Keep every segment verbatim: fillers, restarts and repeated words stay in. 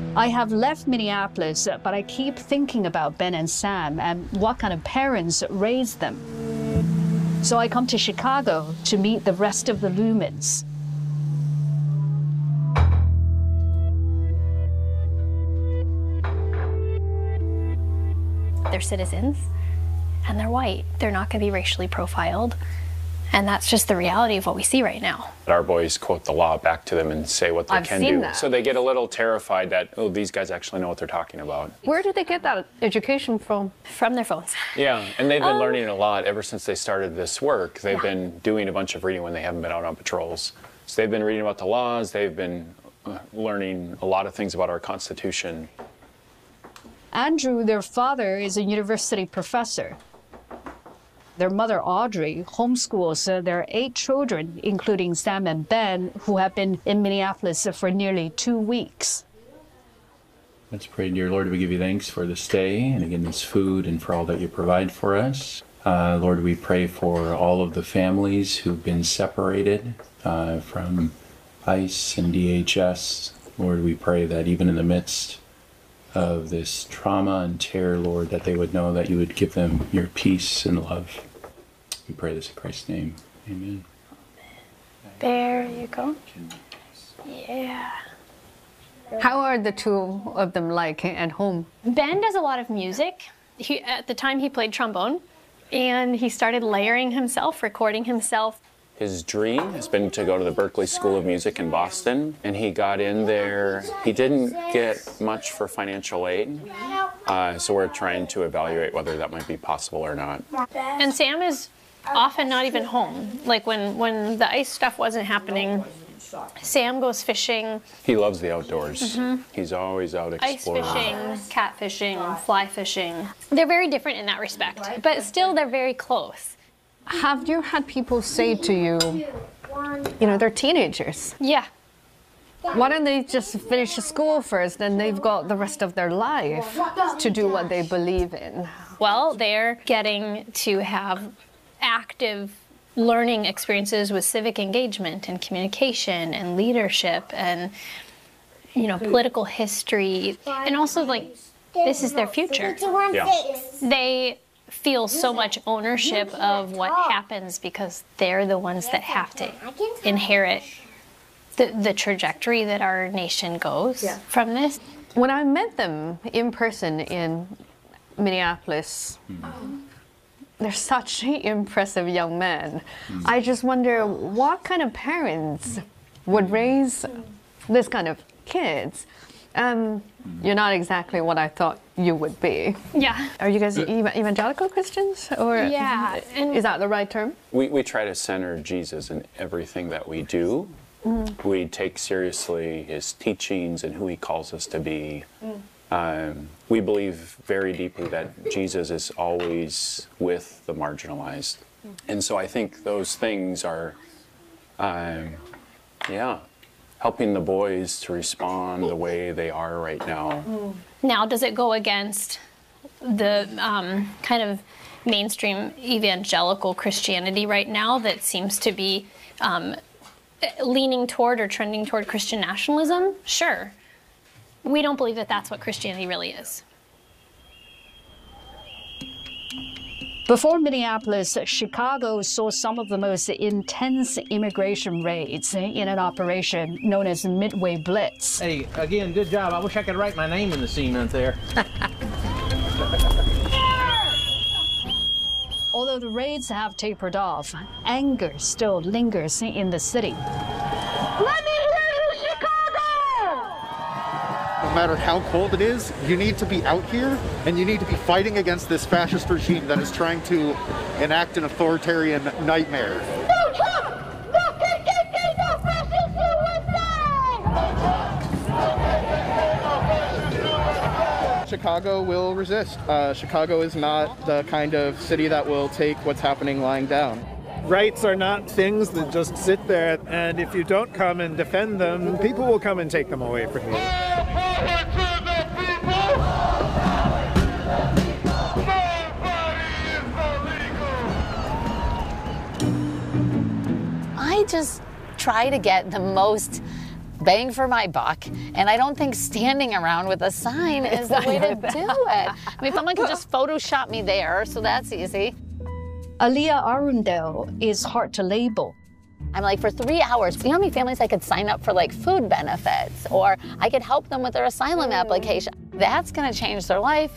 I have left Minneapolis, but I keep thinking about Ben and Sam and what kind of parents raised them. So I come to Chicago to meet the rest of the Lumens. They're citizens, and they're white. They're not going to be racially profiled. And that's just the reality of what we see right now. Our boys quote the law back to them and say what they I've can seen do. that. So they get a little terrified that, oh, these guys actually know what they're talking about. Where did they get that education from? From their phones. Yeah, and they've been Um, learning a lot ever since they started this work. They've Yeah. been doing a bunch of reading when they haven't been out on patrols. So they've been reading about the laws, they've been uh, learning a lot of things about our Constitution. Andrew, their father, is a university professor. Their mother, Audrey, homeschools uh, their eight children, including Sam and Ben, who have been in Minneapolis for nearly two weeks. Let's pray. Dear Lord, we give you thanks for this day and again this food and for all that you provide for us. Uh, Lord, we pray for all of the families who've been separated uh, from ICE and D H S. Lord, we pray that even in the midst of this trauma and terror, Lord, that they would know that you would give them your peace and love. We pray this in Christ's name. Amen. There you go. Yeah. How are the two of them like at home? Ben does a lot of music. He, at the time, he played trombone, and he started layering himself, recording himself. His dream has been to go to the Berklee School of Music in Boston, and he got in there. He didn't get much for financial aid, uh, so we're trying to evaluate whether that might be possible or not. And Sam is often not even home. Like when, when the ice stuff wasn't happening, Sam goes fishing. He loves the outdoors. Mm-hmm. He's always out Ice exploring. fishing, cat fishing, fly fishing. They're very different in that respect, but still they're very close. Have you had people say to you, you know, they're teenagers. Yeah. Why don't they just finish school first and they've got the rest of their life to do what they believe in? Well, they're getting to have active learning experiences with civic engagement and communication and leadership and, you know, political history. And also, like, this is their future. Yeah. They feel so much ownership of what happens because they're the ones that have to inherit the, the trajectory that our nation goes Yeah. from this. When I met them in person in Minneapolis, they're such impressive young men. I just wonder what kind of parents would raise this kind of kids. Um, you're not exactly what I thought you would be. Yeah. Are you guys ev- evangelical Christians, or Yeah, and- is that the right term? We, we try to center Jesus in everything that we do. Mm. We take seriously his teachings and who he calls us to be. Mm. Um, we believe very deeply that Jesus is always with the marginalized. Mm. And so I think those things are, um, yeah, helping the boys to respond the way they are right now. Now, does it go against the um, kind of mainstream evangelical Christianity right now that seems to be um, leaning toward or trending toward Christian nationalism? Sure. We don't believe that that's what Christianity really is. Before Minneapolis, Chicago saw some of the most intense immigration raids in an operation known as Midway Blitz. Hey, again, good job. I wish I could write my name in the cement there. Although the raids have tapered off, anger still lingers in the city. Let me hear you, Chicago! No matter how cold it is, you need to be out here and you need to be fighting against this fascist regime that is trying to enact an authoritarian nightmare. No Trump! No K K K! No fascist U S A! Chicago will resist. Uh, Chicago is not the kind of city that will take what's happening lying down. Rights are not things that just sit there, and if you don't come and defend them, people will come and take them away from you. I just try to get the most bang for my buck, and I don't think standing around with a sign is the way to do it. I mean, someone can just Photoshop me there, so that's easy. Aliyah Arundel is hard to label. I'm like, for three hours, you know how many families I could sign up for like food benefits, or I could help them with their asylum application. That's gonna change their life.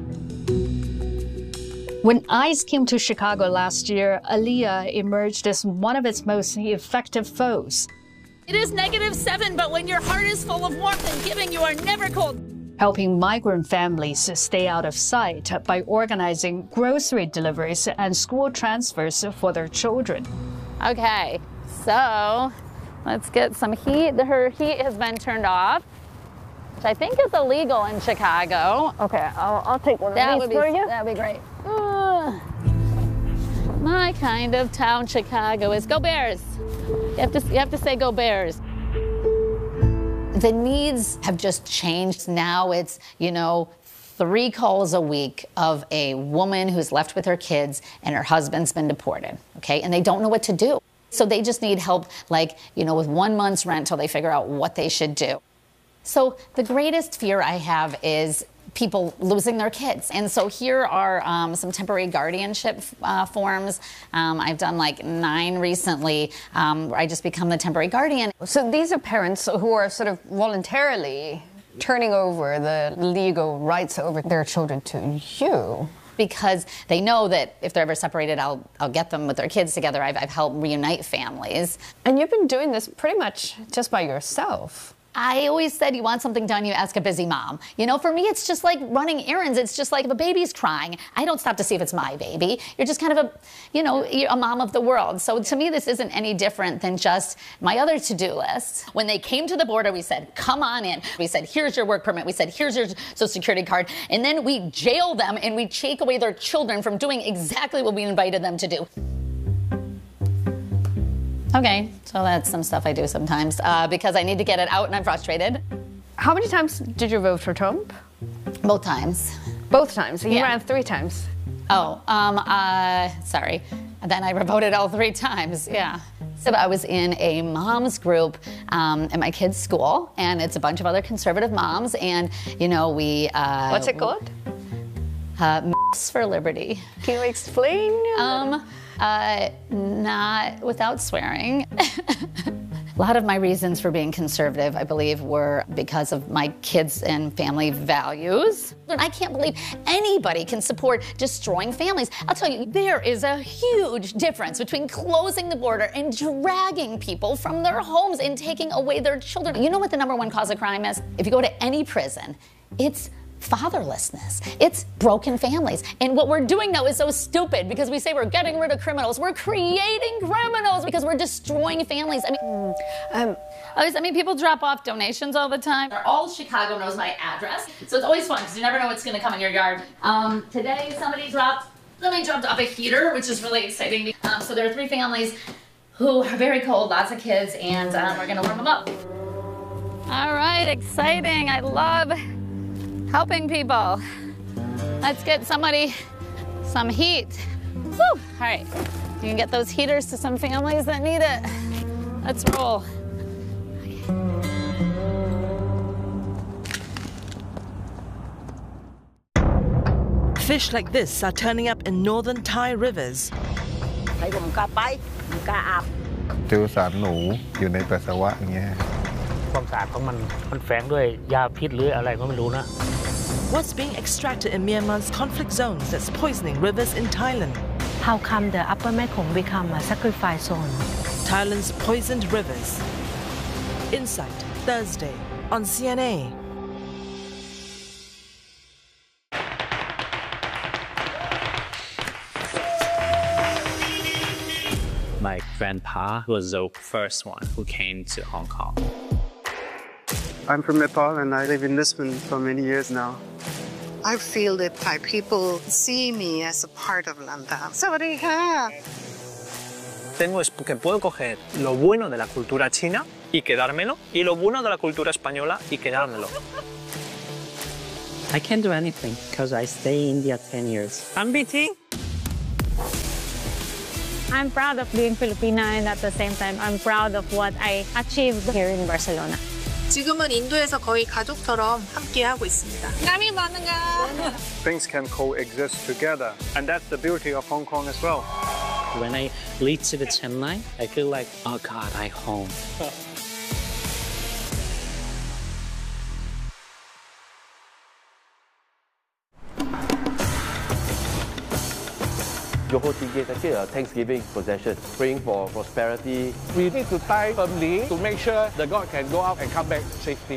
When ICE came to Chicago last year, Aliyah emerged as one of its most effective foes. It is negative seven, but when your heart is full of warmth and giving, you are never cold. Helping migrant families stay out of sight by organizing grocery deliveries and school transfers for their children. Okay, so let's get some heat. Her heat has been turned off, which I think is illegal in Chicago. Okay, I'll, I'll take one of that these would be, for you. That'd be great. Uh, my kind of town, Chicago is. Go Bears! You have to, you have to say go Bears. The needs have just changed. Now it's, you know, three calls a week of a woman who's left with her kids and her husband's been deported, okay? And they don't know what to do. So they just need help, like, you know, with one month's rent till they figure out what they should do. So the greatest fear I have is people losing their kids. And so here are um, some temporary guardianship uh, forms. Um, I've done like nine recently, um, where I just become the temporary guardian. So these are parents who are sort of voluntarily turning over the legal rights over their children to you. Because they know that if they're ever separated, I'll, I'll get them with their kids together. I've, I've helped reunite families. And you've been doing this pretty much just by yourself. I always said, you want something done, you ask a busy mom. You know, for me, it's just like running errands. It's just like if a baby's crying, I don't stop to see if it's my baby. You're just kind of a, you know, you're a mom of the world. So to me, this isn't any different than just my other to-do list. When they came to the border, we said, come on in. We said, here's your work permit. We said, here's your social security card. And then we jail them and we take away their children from doing exactly what we invited them to do. Okay, so that's some stuff I do sometimes uh, because I need to get it out and I'm frustrated. How many times did you vote for Trump? Both times. Both times? He Yeah. ran three times. Oh, um, uh, sorry. Then I voted all three times, yeah. So I was in a mom's group um, at my kid's school, and it's a bunch of other conservative moms, and, you know, we... Uh, What's it called? Uh, Moms for Liberty. Can you explain? Um, uh, not without swearing. A lot of my reasons for being conservative, I believe, were because of my kids and family values. I can't believe anybody can support destroying families. I'll tell you, there is a huge difference between closing the border and dragging people from their homes and taking away their children. You know what the number one cause of crime is? If you go to any prison, it's fatherlessness. It's broken families. And what we're doing now is so stupid because we say we're getting rid of criminals. We're creating criminals because we're destroying families. I mean, um, I mean, people drop off donations all the time. All Chicago knows my address. So it's always fun because you never know what's going to come in your yard. Um, today, somebody dropped, somebody dropped off a heater, which is really exciting. Um, so there are three families who are very cold, lots of kids, and um, we're going to warm them up. All right, exciting. I love helping people. Let's get somebody some heat. Woo! All right, you can get those heaters to some families that need it. Let's roll. Fish like this are turning up in northern Thai rivers. เจอสารหนูอยู่ในปัสสาวะอย่างเงี้ยความสะอาดของมันมันแฝงด้วยยาพิษหรืออะไรก็ไม่รู้นะ What's being extracted in Myanmar's conflict zones that's poisoning rivers in Thailand? How come the upper Mekong become a sacrifice zone? Thailand's poisoned rivers. Insight, Thursday on C N A. My grandpa was the first one who came to Hong Kong. I'm from Nepal and I live in Lisbon for many years now. I feel that Thai people see me as a part of London. Sawadika! Tengo que puedo coger lo bueno de la cultura china y quedármelo, y lo bueno de la cultura española y quedármelo. I can't do anything because I stay in India ten years. I'm B T. I'm proud of being Filipina, and at the same time, I'm proud of what I achieved here in Barcelona. 지금은 인도에서 거의 가족처럼 함께 하고 있습니다. Kami bangga. Things can coexist together, and that's the beauty of Hong Kong as well. When I lead to the Chennai, I feel like, oh God, I'm home. Johor Tinggi is actually a Thanksgiving procession, praying for prosperity. We need to tie firmly to make sure the god can go out and come back safely.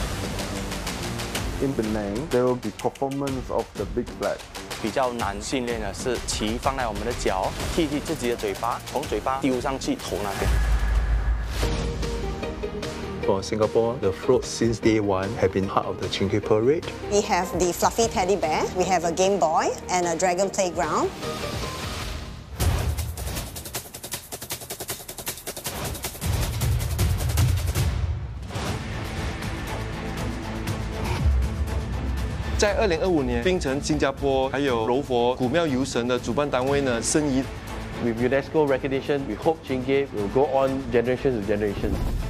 In Penang, there will be performance of the big flag. 比较难训练的是旗放在我们的脚，替替自己的嘴巴，从嘴巴丢上去头那边。 For Singapore, the float since day one have been part of the Chingkei Parade. We have the fluffy teddy bear, we have a Game Boy and a dragon playground. In 二零二五年，槟城、新加坡还有柔佛古庙游神的主办单位呢，申遗。 With UNESCO recognition, we hope Chingkei will go on generation to generation.